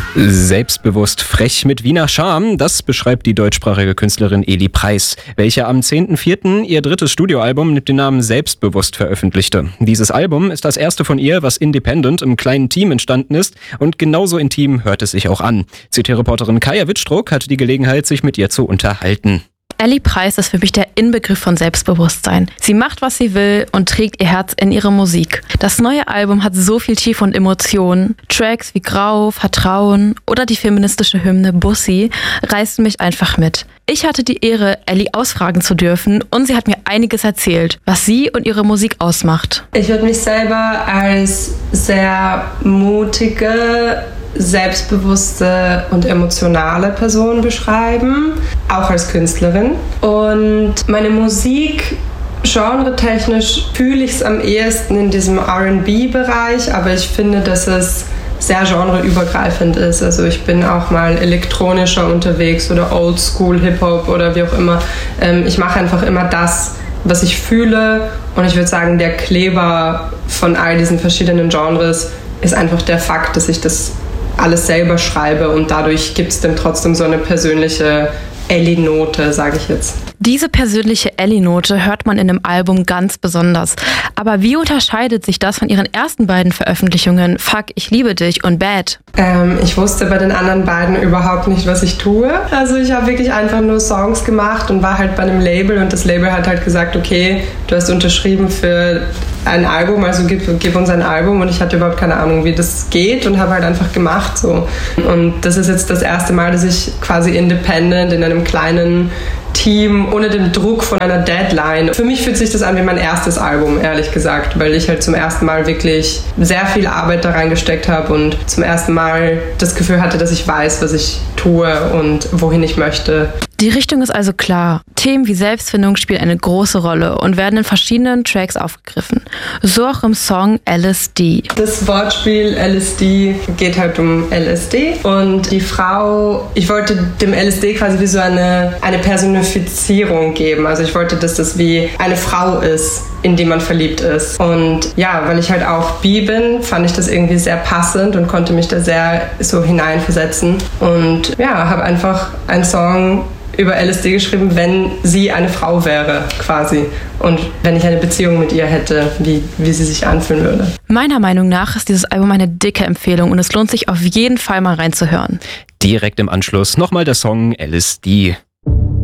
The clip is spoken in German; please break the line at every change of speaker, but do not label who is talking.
Selbstbewusst frech mit Wiener Charme, das beschreibt die deutschsprachige Künstlerin Eli Preis, welche am 10.04. ihr drittes Studioalbum mit dem Namen Selbstbewusst veröffentlichte. Dieses Album ist das erste von ihr, was independent im kleinen Team entstanden ist, und genauso intim hört es sich auch an. CT-Reporterin Kaya Wittstruck hatte die Gelegenheit, sich mit ihr zu unterhalten.
Eli Preis ist für mich der Inbegriff von Selbstbewusstsein. Sie macht, was sie will und trägt ihr Herz in ihre Musik. Das neue Album hat so viel Tiefe und Emotionen. Tracks wie Grau, Vertrauen oder die feministische Hymne Bussi reißen mich einfach mit. Ich hatte die Ehre, Eli ausfragen zu dürfen, und sie hat mir einiges erzählt, was sie und ihre Musik ausmacht.
Ich würde mich selber als sehr mutige, selbstbewusste und emotionale Person beschreiben, auch als Künstlerin. Und meine Musik, genretechnisch fühle ich es am ehesten in diesem R&B-Bereich, aber ich finde, dass es sehr genreübergreifend ist. Also ich bin auch mal elektronischer unterwegs oder Oldschool, Hip-Hop oder wie auch immer. Ich mache einfach immer das, was ich fühle, und ich würde sagen, der Kleber von all diesen verschiedenen Genres ist einfach der Fakt, dass ich das alles selber schreibe, und dadurch gibt es dann trotzdem so eine persönliche Ellie-Note, sage ich jetzt.
Diese persönliche Ellie-Note hört man in dem Album ganz besonders. Aber wie unterscheidet sich das von ihren ersten beiden Veröffentlichungen, Fuck, ich liebe dich und Bad?
Ich wusste bei den anderen beiden überhaupt nicht, was ich tue. Also ich habe wirklich einfach nur Songs gemacht und war halt bei einem Label, und das Label hat halt gesagt, okay, du hast unterschrieben für ein Album, also gib uns ein Album, und ich hatte überhaupt keine Ahnung, wie das geht, und habe halt einfach gemacht so. Und das ist jetzt das erste Mal, dass ich quasi independent in einem kleinen Team, ohne den Druck von einer Deadline. Für mich fühlt sich das an wie mein erstes Album, ehrlich gesagt, weil ich halt zum ersten Mal wirklich sehr viel Arbeit da reingesteckt habe und zum ersten Mal das Gefühl hatte, dass ich weiß, was ich tue und wohin ich möchte.
Die Richtung ist also klar. Themen wie Selbstfindung spielen eine große Rolle und werden in verschiedenen Tracks aufgegriffen. So auch im Song LSD.
Das Wortspiel LSD geht halt um LSD, und die Frau, ich wollte dem LSD quasi wie so eine Personifizierung geben. Also ich wollte, dass das wie eine Frau ist, in die man verliebt ist. Und ja, weil ich halt auch bi bin, fand ich das irgendwie sehr passend und konnte mich da sehr so hineinversetzen. Und ja, habe einfach einen Song über LSD geschrieben, wenn sie eine Frau wäre, quasi. Und wenn ich eine Beziehung mit ihr hätte, wie sie sich anfühlen würde.
Meiner Meinung nach ist dieses Album eine dicke Empfehlung, und es lohnt sich auf jeden Fall mal reinzuhören.
Direkt im Anschluss nochmal der Song LSD.